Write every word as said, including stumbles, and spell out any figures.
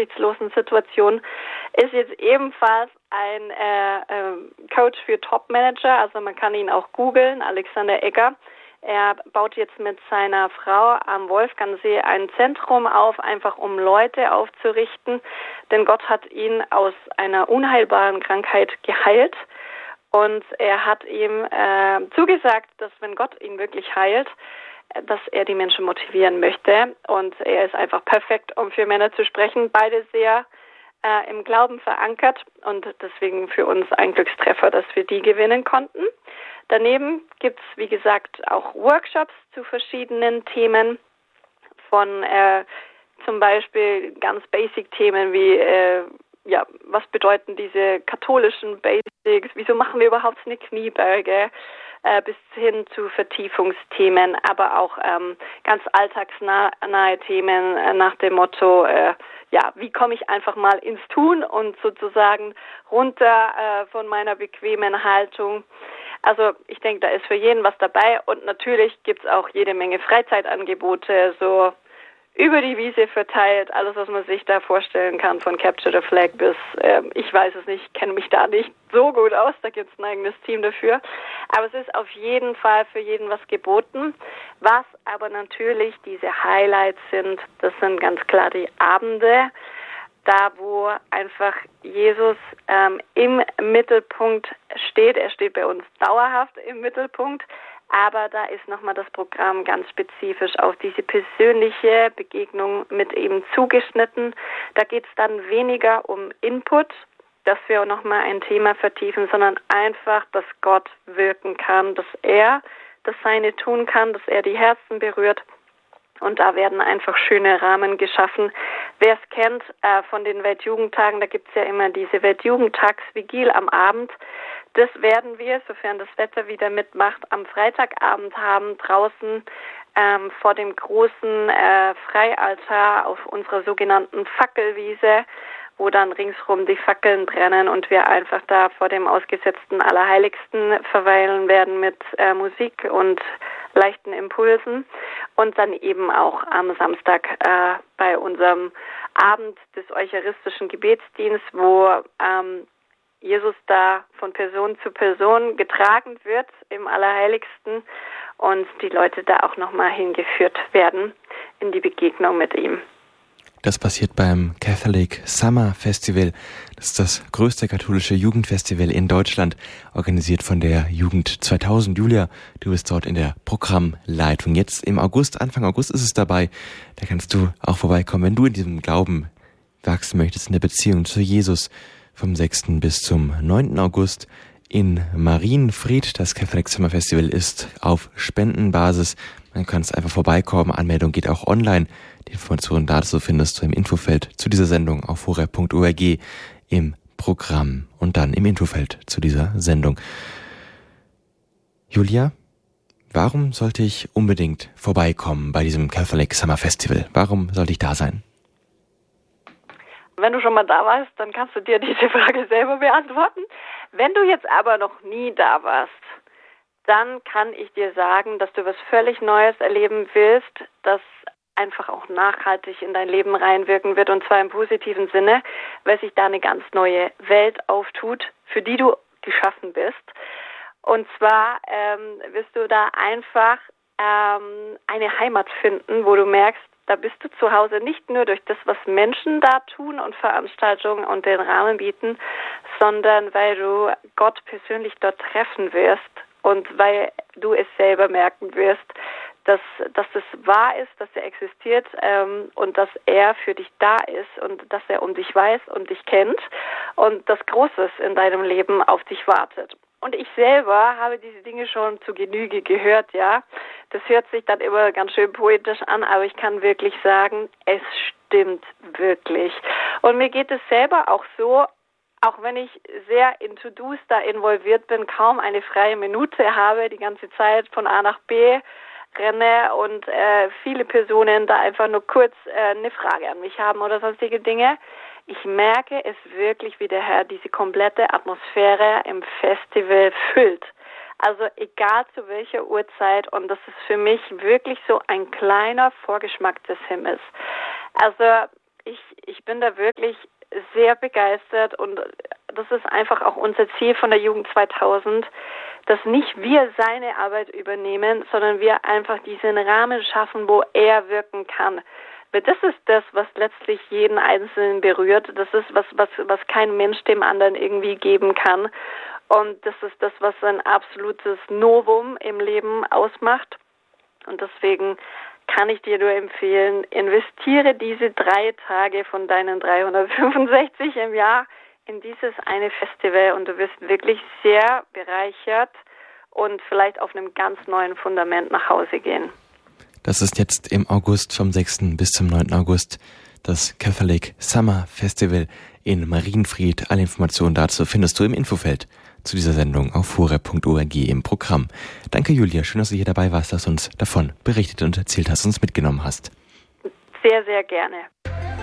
aussichtslosen Situation, ist jetzt ebenfalls ein äh, äh, Coach für Top-Manager, also man kann ihn auch googeln, Alexander Egger. Er baut jetzt mit seiner Frau am Wolfgangsee ein Zentrum auf, einfach um Leute aufzurichten, denn Gott hat ihn aus einer unheilbaren Krankheit geheilt und er hat ihm äh, zugesagt, dass wenn Gott ihn wirklich heilt, dass er die Menschen motivieren möchte und er ist einfach perfekt, um für Männer zu sprechen, beide sehr äh, im Glauben verankert und deswegen für uns ein Glückstreffer, dass wir die gewinnen konnten. Daneben gibt es, wie gesagt, auch Workshops zu verschiedenen Themen, von äh, zum Beispiel ganz Basic-Themen wie, äh, ja, was bedeuten diese katholischen Basics, wieso machen wir überhaupt eine Kniebeuge, äh, bis hin zu Vertiefungsthemen, aber auch ähm, ganz alltagsnahe Themen äh, nach dem Motto, äh, ja, wie komme ich einfach mal ins Tun und sozusagen runter äh, von meiner bequemen Haltung. Also ich denke, da ist für jeden was dabei und natürlich gibt es auch jede Menge Freizeitangebote, so über die Wiese verteilt, alles, was man sich da vorstellen kann, von Capture the Flag bis, äh, ich weiß es nicht, kenne mich da nicht so gut aus, da gibt es ein eigenes Team dafür. Aber es ist auf jeden Fall für jeden was geboten. Was aber natürlich diese Highlights sind, das sind ganz klar die Abende, da wo einfach Jesus ähm, im Mittelpunkt steht. Er steht bei uns dauerhaft im Mittelpunkt, aber da ist nochmal das Programm ganz spezifisch auf diese persönliche Begegnung mit ihm zugeschnitten. Da geht es dann weniger um Input, dass wir nochmal ein Thema vertiefen, sondern einfach, dass Gott wirken kann, dass er das Seine tun kann, dass er die Herzen berührt. Und da werden einfach schöne Rahmen geschaffen. Wer es kennt äh, von den Weltjugendtagen, da gibt es ja immer diese Weltjugendtagsvigil am Abend. Das werden wir, sofern das Wetter wieder mitmacht, am Freitagabend haben, draußen ähm, vor dem großen äh, Freialtar auf unserer sogenannten Fackelwiese, wo dann ringsrum die Fackeln brennen und wir einfach da vor dem ausgesetzten Allerheiligsten verweilen werden mit äh, Musik und leichten Impulsen und dann eben auch am Samstag äh, bei unserem Abend des eucharistischen Gebetsdienstes, wo ähm, Jesus da von Person zu Person getragen wird im Allerheiligsten und die Leute da auch nochmal hingeführt werden in die Begegnung mit ihm. Das passiert beim Catholic Summer Festival. Das ist das größte katholische Jugendfestival in Deutschland, organisiert von der Jugend zweitausend. Julia, du bist dort in der Programmleitung. Jetzt im August, Anfang August ist es dabei. Da kannst du auch vorbeikommen, wenn du in diesem Glauben wachsen möchtest, in der Beziehung zu Jesus. Vom sechsten bis zum neunten August in Marienfried. Das Catholic Summer Festival ist auf Spendenbasis. Man kann es einfach vorbeikommen. Anmeldung geht auch online. Die Informationen dazu findest du im Infofeld zu dieser Sendung auf horeb punkt org im Programm und dann im Infofeld zu dieser Sendung. Julia, warum sollte ich unbedingt vorbeikommen bei diesem Catholic Summer Festival? Warum sollte ich da sein? Wenn du schon mal da warst, dann kannst du dir diese Frage selber beantworten. Wenn du jetzt aber noch nie da warst, dann kann ich dir sagen, dass du was völlig Neues erleben willst, das einfach auch nachhaltig in dein Leben reinwirken wird, und zwar im positiven Sinne, weil sich da eine ganz neue Welt auftut, für die du geschaffen bist. Und zwar ähm, wirst du da einfach ähm, eine Heimat finden, wo du merkst, da bist du zu Hause nicht nur durch das, was Menschen da tun und Veranstaltungen und den Rahmen bieten, sondern weil du Gott persönlich dort treffen wirst und weil du es selber merken wirst, dass, dass das wahr ist, dass er existiert ähm, und dass er für dich da ist und dass er um dich weiß und dich kennt und dass Großes in deinem Leben auf dich wartet. Und ich selber habe diese Dinge schon zu Genüge gehört, ja. Das hört sich dann immer ganz schön poetisch an, aber ich kann wirklich sagen, es stimmt wirklich. Und mir geht es selber auch so, auch wenn ich sehr in To-Dos da involviert bin, kaum eine freie Minute habe, die ganze Zeit von A nach B renne und äh, viele Personen da einfach nur kurz äh, eine Frage an mich haben oder sonstige Dinge. Ich merke es wirklich, wie der Herr diese komplette Atmosphäre im Festival füllt. Also egal zu welcher Uhrzeit, und das ist für mich wirklich so ein kleiner Vorgeschmack des Himmels. Also ich, ich bin da wirklich sehr begeistert und das ist einfach auch unser Ziel von der Jugend zweitausend, dass nicht wir seine Arbeit übernehmen, sondern wir einfach diesen Rahmen schaffen, wo er wirken kann. Weil das ist das, was letztlich jeden Einzelnen berührt. Das ist was, was, was kein Mensch dem anderen irgendwie geben kann. Und das ist das, was ein absolutes Novum im Leben ausmacht. Und deswegen kann ich dir nur empfehlen, investiere diese drei Tage von deinen dreihundertfünfundsechzig im Jahr in dieses eine Festival und du wirst wirklich sehr bereichert und vielleicht auf einem ganz neuen Fundament nach Hause gehen. Das ist jetzt im August vom sechsten bis zum neunten August das Catholic Summer Festival in Marienfried. Alle Informationen dazu findest du im Infofeld zu dieser Sendung auf horeb punkt org im Programm. Danke Julia, schön, dass du hier dabei warst, dass du uns davon berichtet und erzählt hast, uns mitgenommen hast. Sehr, sehr gerne.